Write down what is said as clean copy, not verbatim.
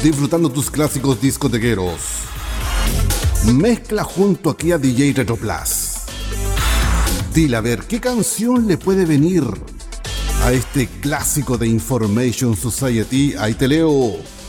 disfrutando tus clásicos discotequeros. Mezcla junto aquí a DJ Retroplas. Dile a ver qué canción le puede venir a este clásico de Information Society. Ahí te leo.